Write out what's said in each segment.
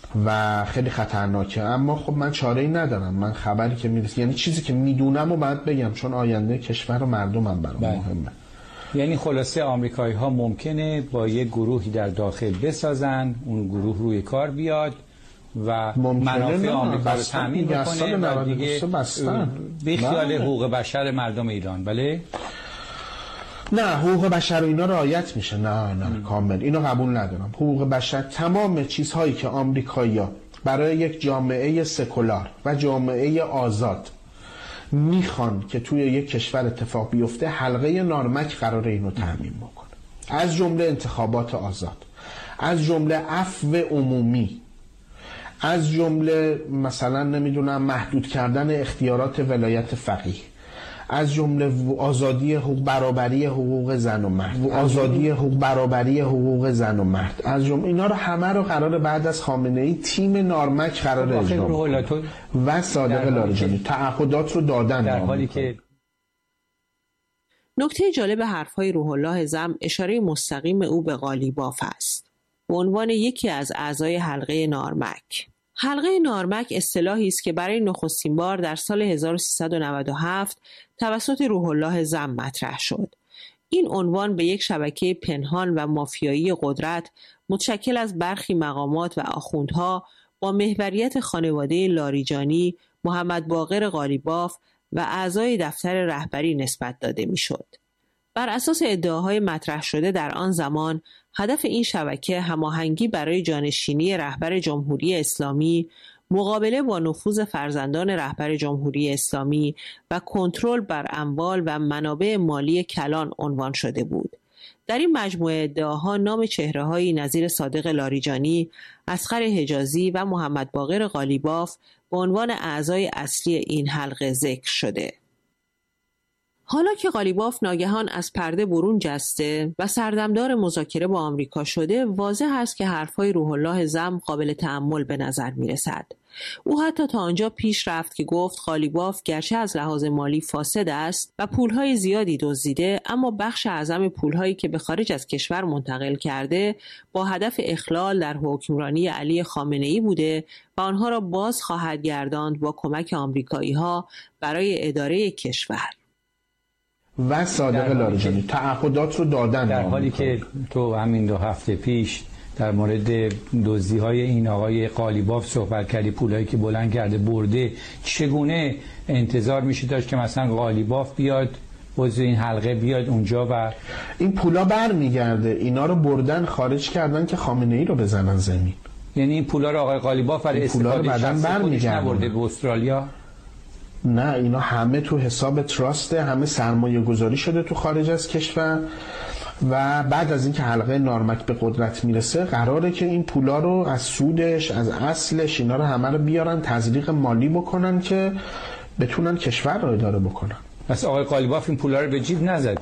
و خیلی خطرناکه. اما خب من چاره‌ای ندارم، من خبری که میرسه، یعنی چیزی که میدونم و باید بگم، چون آینده کشور و مردمم برام مهمه. یعنی خلاصه آمریکایی‌ها ممکنه با یک گروهی در داخل بسازن، اون گروه روی کار بیاد و منافع آمریکا رو تامین بکنه و دیگه به خیال حقوق بشر مردم ایران. بله؟ نه، حقوق بشر و اینا رعایت میشه، نه کامل اینو قبول ندارم. حقوق بشر، تمام چیزهایی که آمریکایی‌ها برای یک جامعه سکولار و جامعه آزاد میخوان که توی یک کشور اتفاق بیفته، حلقه نارمک قراره اینو تامین بکنه، از جمله انتخابات آزاد، از جمله عفو عمومی، از جمله مثلا نمیدونم محدود کردن اختیارات ولایت فقیه، از جمله آزادی حقوق، برابری حقوق زن و مرد، آزادی حقوق، برابری حقوق زن و مرد، از جمله اینا رو همه رو قراره بعد از خامنه‌ای تیم نارمک قراره اجرا کنه و صادق لاریجانی تعهدات رو دادن. در حالی که نکته جالب حرفهای روح الله زم اشاره مستقیم او به قالیباف است به عنوان یکی از اعضای حلقه نارمک. حلقه نارمک اصطلاحی است که برای نخستین بار در سال 1397 توسط روح الله زم مطرح شد. این عنوان به یک شبکه پنهان و مافیایی قدرت متشکل از برخی مقامات و آخوندها با محوریت خانواده لاریجانی، محمد باقر قالیباف و اعضای دفتر رهبری نسبت داده میشد. بر اساس ادعاهای مطرح شده در آن زمان، هدف این شبکه هماهنگی برای جانشینی رهبر جمهوری اسلامی، مقابله با نفوذ فرزندان رهبر جمهوری اسلامی و کنترل بر اموال و منابع مالی کلان عنوان شده بود. در این مجموعه ادعاها نام چهره‌هایی نظیر صادق لاریجانی، اصغر حجازی و محمد باقر قالیباف به عنوان اعضای اصلی این حلقه ذکر شده. حالا که قالیباف ناگهان از پرده برون جسته و سردمدار مذاکره با آمریکا شده، واضح است که حرفهای روح الله زم قابل تأمل به نظر می رسد. او حتی تا آنجا پیش رفت که گفت قالیباف گرچه از لحاظ مالی فاسد است و پولهای زیادی دزدیده، اما بخش اعظم پولهایی که به خارج از کشور منتقل کرده با هدف اخلال در حکمرانی علی خامنه‌ای بوده و آنها را باز خواهد گرداند با کمک آمریکایی‌ها برای اداره کشور. و صادق لاریجانی تعهدات رو دادن. در حالی که تو همین 2 هفته پیش در مورد دزدی‌های این آقای قالیباف صحبت کردی، پولایی که بلند کرده برده، چگونه انتظار میشه داشت که مثلا قالیباف بیاد عضو این حلقه بیاد اونجا و این پولا برمیگرده؟ اینا رو بردن خارج کردن که خامنه‌ای رو بزنن زمین. یعنی این پولا رو آقای قالیباف برای استفاده شخصی خودش نبرده به استرالیا؟ نه، اینا همه تو حساب تراسته، همه سرمایه گذاری شده تو خارج از کشور و بعد از اینکه حلقه نارمک به قدرت میرسه قراره که این پولا رو از سودش، از اصلش، اینا رو همه رو بیارن تزریق مالی بکنن که بتونن کشور رو اداره بکنن. پس آقای قالیباف این پولا رو به جیب نزده؟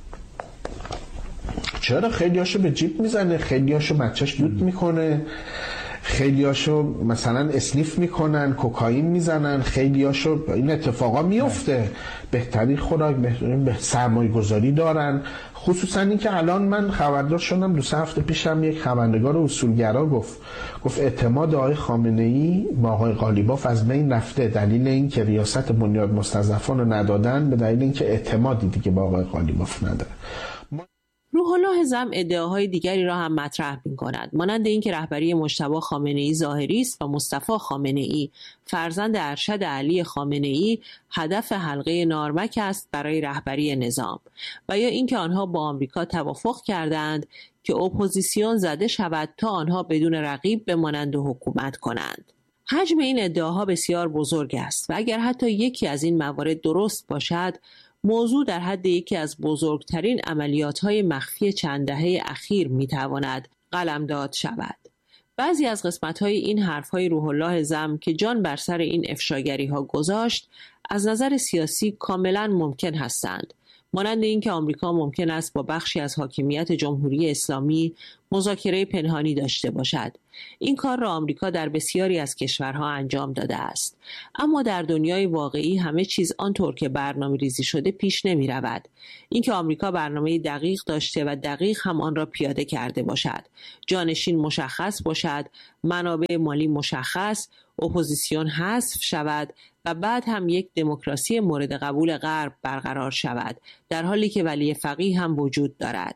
چرا؟ خیلیاشو به جیب میزنه، خیلیاشو بچهش دود میکنه، خیلیاشو مثلا اسنیف میکنن، کوکائین میزنن، خیلیاشو این اتفاقا میفته. بهترین خوراک، بهترین سرمایه گذاری دارن. خصوصا این که الان من خبردار شدم 2 هفته پیشم یک خبرنگار اصولگرا گفت اعتماد آقای خامنه‌ای با آقای قالیباف از بین رفته، دلیل این که ریاست بنیاد مستضعفان رو ندادن به دلیل اینکه اعتمادی دیگه با آقای قالیباف نداره. روح الله زم ادعاهای دیگری را هم مطرح می‌کند، مانند اینکه رهبری مجتبی خامنه‌ای ظاهری است و مصطفی خامنه‌ای فرزند ارشد علی خامنه‌ای هدف حلقه نارمک است برای رهبری نظام، و یا اینکه آنها با آمریکا توافق کردند که اپوزیسیون زده شود تا آنها بدون رقیب بمانند و حکومت کنند. حجم این ادعاها بسیار بزرگ است و اگر حتی یکی از این موارد درست باشد، موضوع در حد یکی از بزرگترین عملیات‌های مخفی چند دهه اخیر می‌تواند قلمداد شود. بعضی از قسمت‌های این حرف‌های روح الله زم که جان بر سر این افشاگری‌ها گذاشت، از نظر سیاسی کاملاً ممکن هستند. مانند اینکه آمریکا ممکن است با بخشی از حاکمیت جمهوری اسلامی مذاکره پنهانی داشته باشد. این کار را آمریکا در بسیاری از کشورها انجام داده است. اما در دنیای واقعی همه چیز آنطور که برنامه‌ریزی شده پیش نمی رود. اینکه آمریکا برنامه دقیق داشته و دقیق هم آن را پیاده کرده باشد، جانشین مشخص باشد، منابع مالی مشخص، اپوزیسیون حذف شود و بعد هم یک دموکراسی مورد قبول غرب برقرار شود، در حالی که ولی فقیه هم وجود دارد.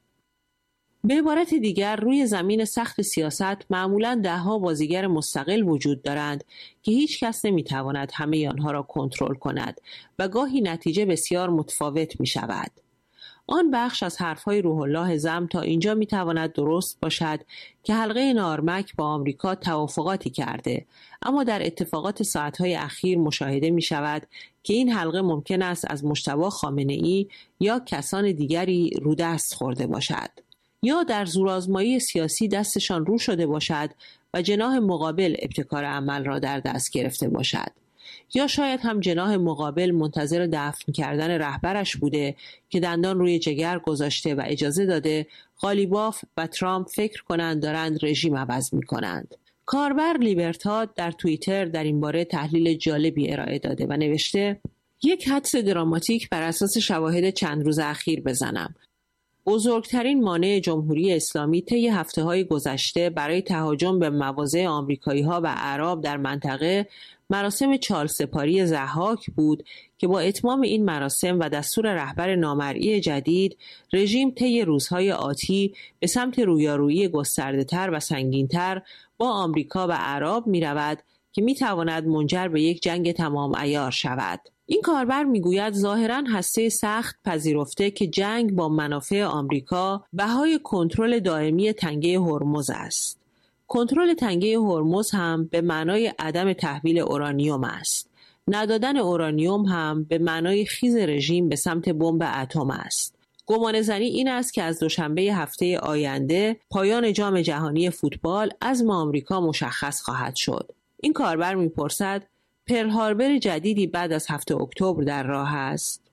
به عبارت دیگر، روی زمین سخت سیاست معمولاً ده‌ها بازیگر مستقل وجود دارند که هیچ کس نمی‌تواند همه آنها را کنترل کند و گاهی نتیجه بسیار متفاوت می‌شود. آن بخش از حرفهای روح الله زم تا اینجا می‌تواند درست باشد که حلقه نارمک با آمریکا توافقاتی کرده، اما در اتفاقات ساعتهای اخیر مشاهده می‌شود که این حلقه ممکن است از مجتبی خامنه‌ای یا کسان دیگری رودست خورده باشد، یا در زورآزمایی سیاسی دستشان رو شده باشد و جناح مقابل ابتکار عمل را در دست گرفته باشد، یا شاید هم جناح مقابل منتظر دفن کردن رهبرش بوده که دندان روی جگر گذاشته و اجازه داده قالیباف و ترامپ فکر کنند دارند رژیم عوض می کنند. کاربر لیبرتاد در توییتر در این باره تحلیل جالبی ارائه داده و نوشته: یک حدس دراماتیک بر اساس شواهد چند روز اخیر بزنم. بزرگترین مانع جمهوری اسلامی طی هفته‌های گذشته برای تهاجم به مواضع آمریکایی‌ها و اعراب در منطقه مراسم چالسپاری ضحاک بود که با اتمام این مراسم و دستور رهبر نامرئی جدید، رژیم طی روزهای آتی به سمت رویارویی گسترده‌تر و سنگین‌تر با آمریکا و اعراب می‌رود که می‌تواند منجر به یک جنگ تمام عیار شود. این کاربر میگوید ظاهراً هسته سخت پذیرفته که جنگ با منافع آمریکا بهای کنترل دائمی تنگه هرمز است. کنترل تنگه هرمز هم به معنای عدم تحویل اورانیوم است. ندادن اورانیوم هم به معنای خیز رژیم به سمت بمب اتم است. گمان زنی این است که از دوشنبه هفته آینده پایان جام جهانی فوتبال عزم آمریکا مشخص خواهد شد. این کاربر میپرسد: پرل هاربر جدیدی بعد از 7 اکتبر در راه است؟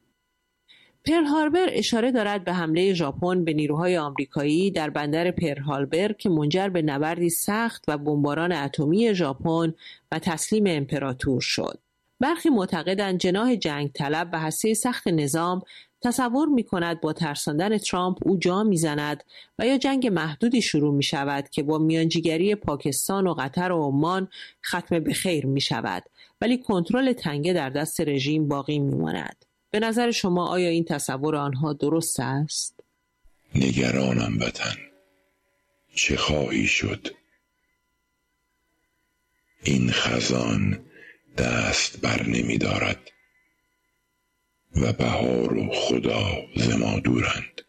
پرل هاربر اشاره دارد به حمله ژاپن به نیروهای آمریکایی در بندر پرل هاربر که منجر به نبردی سخت و بمباران اتمی ژاپن و تسلیم امپراتور شد. برخی معتقدند جناح جنگ طلب و هسته سخت نظام تصور می کند با ترساندن ترامپ او جا می زند و یا جنگ محدودی شروع می شود که با میانجیگری پاکستان و قطر و عمان ختم به خیر می شود، ولی کنترل تنگه در دست رژیم باقی می ماند. به نظر شما آیا این تصور آنها درست است؟ نگرانم وطن، چه خواهی شد؟ این خزان دست بر نمی دارد و بهار و خدا ز ما دورند.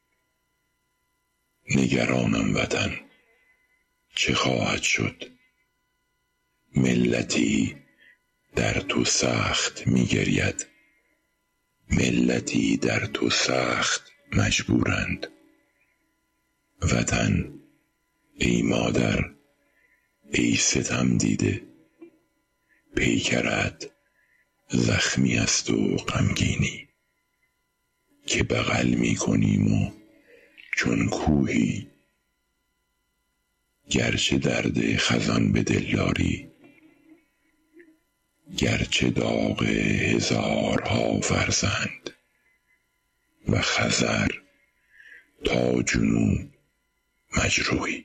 نگرانم وطن، چه خواهد شد؟ ملتی در تو سخت می گرید، ملتی در تو سخت مجبورند. وطن ای مادر، ای ستم دیده، پیکرت زخمی است و غمگینی که بغل می کنیم و چون کوهی. گرچه درد خزان به دل داری، گرچه داغ هزارها فرزند و خزر تا جنون مجروحی.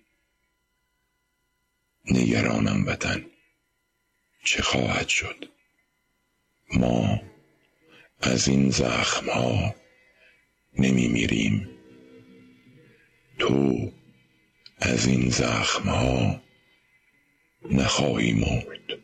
نگرانم وطن، چه خواهد شد؟ ما از این زخم‌ها نمی میریم، تو از این زخم‌ها نخواهی مرد.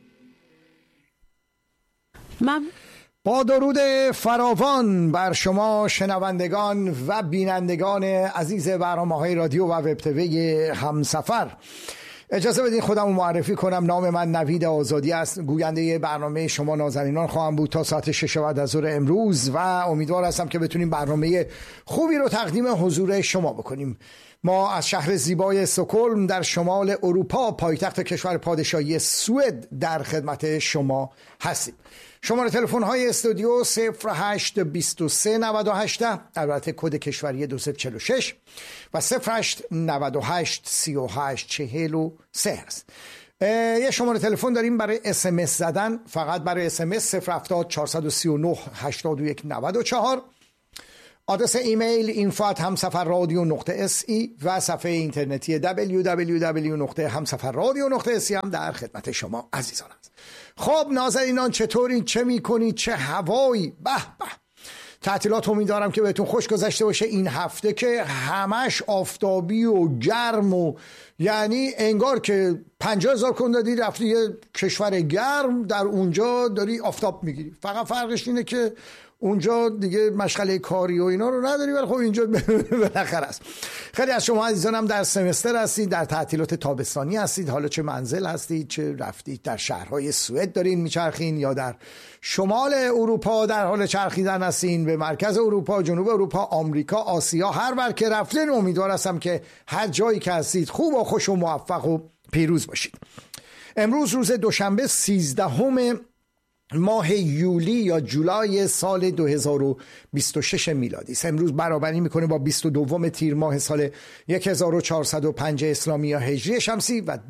با درود فراوان بر شما شنوندگان و بینندگان عزیز برنامه‌های رادیو و وب تیوی همسفر، اجازه بدین خودم معرفی کنم. نام من نوید آزادی است. گوینده برنامه شما نازنینان خواهم بود تا ساعت 6 بعد از ظهر امروز و امیدوار هستم که بتونیم برنامه خوبی رو تقدیم حضور شما بکنیم. ما از شهر زیبای استکهلم در شمال اروپا، پایتخت کشور پادشاهی سوئد، در خدمت شما هستیم. شماره تلفن های استودیو 0823 98 البته کد کشوری 2346 و 0898 38 43 است. یه شماره تلفن داریم برای SMS زدن، فقط برای SMS 070 439 81 94. آدرس ایمیل info@hamsafarradio.se و صفحه اینترنتی www.hamsafarradio.se هم در خدمت شما عزیزان است. خب ناظرینان چطورین؟ چه میکنید؟ چه هوایی؟ به به. تعطیلات امیدوارم که بهتون خوش گذشته باشه. این هفته که همش آفتابی و گرم و یعنی انگار که 50,000 کن دادی رفتی یه کشور گرم، در اونجا داری آفتاب میگیری. فقط فرقش اینه که اونجا دیگه مشغله کاری و اینا رو نداری، ولی خب اینجا بالاخره است. خیلی از شما عزیزانم در سمستر هستید، در تعطیلات تابستانی هستید، حالا چه منزل هستید، چه رفتید در شهرهای سوئد دارین میچرخین یا در شمال اروپا در حال چرخیدن هستین، به مرکز اروپا، جنوب اروپا، آمریکا، آسیا، هر ور که رفتین امیدوار هستم که هر جایی که هستید خوب و خوش و موفق و پیروز باشید. امروز روز دوشنبه 13 ماه یولی یا جولای سال 2026 میلادی است. امروز برابری میکنه با 22 تیر ماه سال 1405 اسلامی یا هجری شمسی و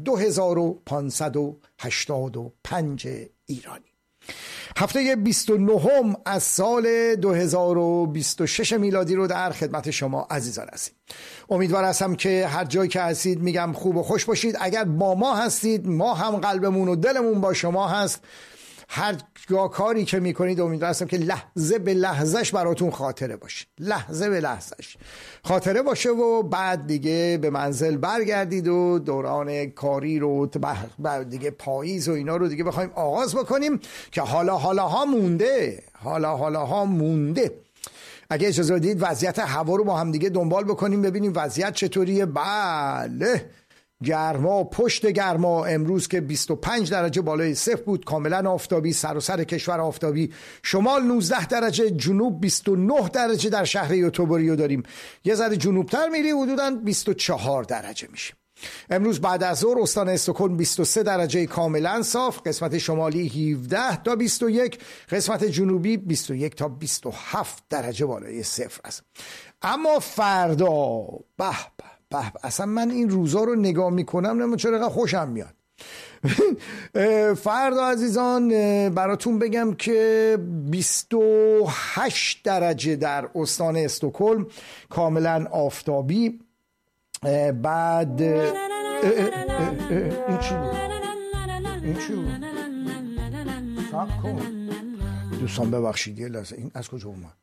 2585 ایرانی. هفته 29 از سال 2026 میلادی رو در خدمت شما عزیزان هستیم. امیدوار هستم که هر جایی که هستید میگم خوب و خوش باشید. اگر با ما هستید، ما هم قلبمون و دلمون با شما هست. هر کاری که میکنید امیدوار هستم که لحظه به لحظهش براتون خاطره باشه، لحظه به لحظهش خاطره باشه و بعد دیگه به منزل برگردید و دوران کاری رو دیگه پاییز و اینا رو دیگه بخوایم آغاز بکنیم که حالا ها مونده. اگه اجازه بدید وضعیت هوا رو با هم دیگه دنبال بکنیم ببینیم وضعیت چطوریه. بله، گرما پشت گرما. امروز که 25 درجه بالای صفر بود، کاملا آفتابی، سر کشور آفتابی. شمال 19 درجه، جنوب 29 درجه در شهر یوتوبوریو داریم. یه ذره جنوبتر میری حدوداً 24 درجه میشه. امروز بعد از ظهر استان استکهلم 23 درجه کاملا صاف، قسمت شمالی 17 تا 21، قسمت جنوبی 21 تا 27 درجه بالای صفر است. اما فردا اصلا من این روزا رو نگاه میکنم نمیدونم چرا خوشم میاد. فردا عزیزان براتون بگم که 28 درجه در استان استکهلم کاملا آفتابی. بعد این چی بود؟ صبر کن دوستان ببخشید یه لحظه، این از کجا اومد؟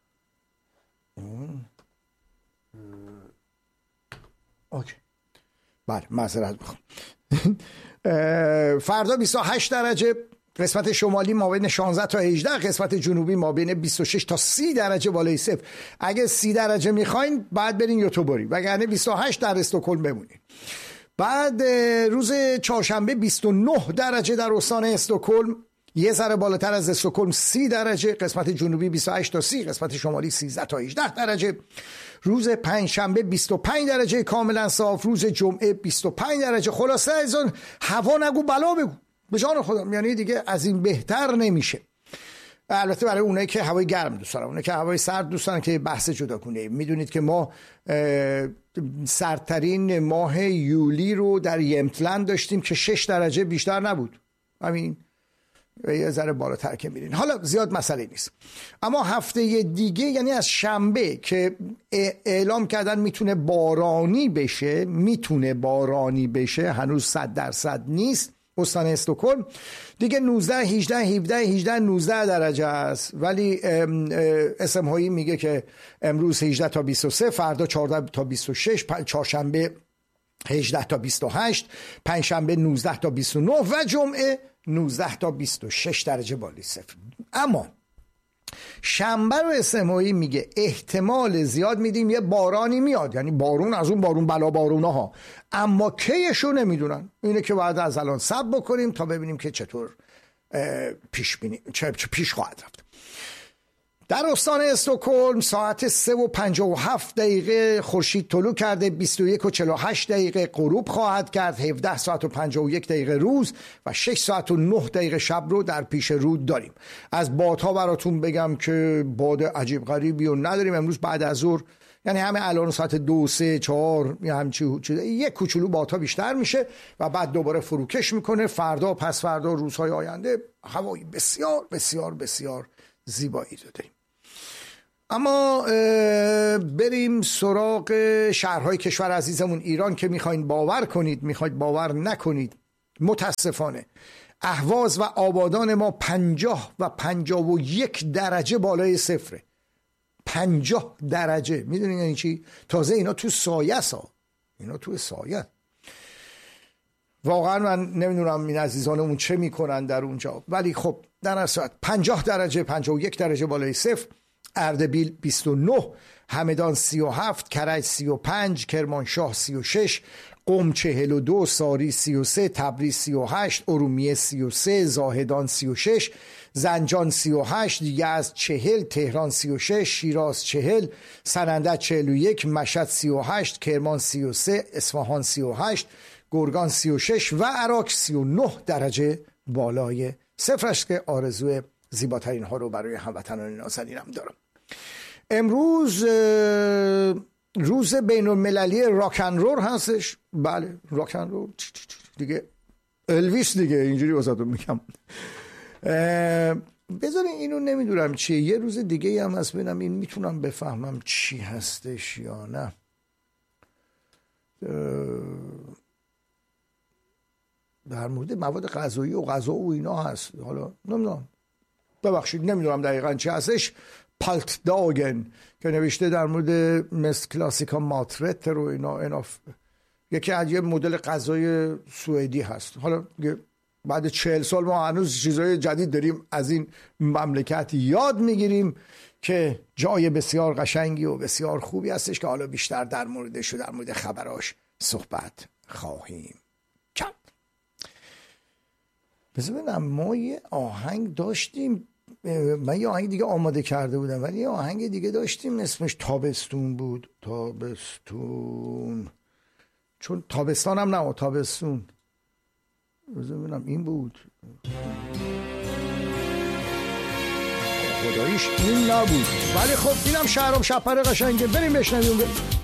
اوکی، بله معذرت میخوام. فردا 28 درجه، قسمت شمالی مابین 16 تا 18، قسمت جنوبی مابین 26 تا 30 درجه بالای صفر. اگه 30 درجه میخواین بعد برین یوتوبوری، وگرنه 28 در استکهلم بمونین. بعد روز چهارشنبه 29 درجه در استان استکهلم، یه ذره بالاتر از استکهلم 30 درجه، قسمت جنوبی 28 تا 30، قسمت شمالی 13 تا 18 درجه. روز پنجشنبه 25 درجه کاملا صاف، روز جمعه 25 درجه. خلاصه از اون هوا نگو بلا بگو، به جان خودم، یعنی دیگه از این بهتر نمیشه. البته برای اونایی که هوای گرم دوست دارن، اونایی که هوای سرد دوست دارن که بحث جداگونه. میدونید که ما سردترین ماه یولی رو در یمتلند داشتیم که 6 درجه بیشتر نبود. همین یه ذره بالاتر که میرین، حالا زیاد مسئله نیست. اما هفته دیگه یعنی از شنبه که اعلام کردن میتونه بارانی بشه، هنوز 100% نیست. استان استکهلم دیگه 19 18 17 18 19 درجه است، ولی اسم هایی میگه که امروز 18 تا 23، فردا 14 تا 26، چهارشنبه 18 تا 28، پنجشنبه 19 تا 29 و جمعه 19 تا 26 درجه بالای صفر. اما شنبه رو اسمایی میگه احتمال زیاد میدیم یه بارانی میاد، یعنی بارون از اون بارون بلا بارونا ها، اما کیشو نمیدونن. اینه که باید از الان صبر بکنیم تا ببینیم که چطور پیش خواهد رفت. در استان استکهلم ساعت 3:57 خورشید طلوع کرده، 21:48 غروب خواهد کرد، 17 ساعت و 51 دقیقه روز و 6 ساعت و 9 دقیقه شب رو در پیش رو داریم. از بادها براتون بگم که باد عجیب غریبی رو نداریم امروز بعد از ظهر، یعنی همه الان ساعت 2 3 4 یا همچی یک کوچولو بادها بیشتر میشه و بعد دوباره فروکش میکنه. فردا پس فردا روزهای آینده هوای بسیار بسیار بسیار زیبایی رو داریم. اما بریم سراغ شهرهای کشور عزیزمون ایران که میخواین باور کنید میخواید باور نکنید، متاسفانه اهواز و آبادان ما 50 و 51 درجه بالای صفره. 50 درجه، میدونین یعنی چی؟ تازه اینا تو سایه ها، اینا تو سایه. واقعا من نمیدونم این عزیزانمون چه میکنن در اونجا، ولی خب در اصل 50 درجه 51 درجه بالای صفر. اردبیل 29، همدان 37، کرج 35، کرمانشاه 36، قم 42، ساری 33، تبریز 38، ارومیه 33، زاهدان 36، زنجان 38، یزد 40، تهران 36، شیراز 40، سنندج 41، مشهد 38، کرمان 33، اصفهان 38، گرگان 36 و عراق 39 درجه بالای صفرش که آرزوی زیباترین ها رو برای هموطنان نازنینم دارم. امروز روز بین المللی راکن رول هستش. بله راکن رول دیگه، الویس دیگه، اینجوری واسهتون میگم. بذارین اینو نمیدونم چیه، یه روز دیگه هم هست ببینم این میتونم بفهمم چی هستش یا نه. در مورد مواد غذایی و غذا و اینا هست، حالا نمیدونم، ببخشید نمیدونم دقیقاً چی هستش. پالت داگن که نوشته در مورد مثل کلاسیکا ماترت رو اینا یکی از یه مدل غذای سوئدی هست. حالا بعد 40 سال ما هنوز چیزای جدید داریم از این مملکت یاد میگیریم که جای بسیار قشنگی و بسیار خوبی هستش که حالا بیشتر در موردش و در مورد خبراش صحبت خواهیم کرد. بذارم ما یه آهنگ داشتیم، من یه آهنگ دیگه آماده کرده بودم ولی یه آهنگ دیگه داشتیم اسمش تابستون بود. تابستون، چون تابستان هم نه تابستون، بذارم این بود، خداییش این نبود، ولی خب اینم شهرام شپره قشنگه، بریم بشنویم.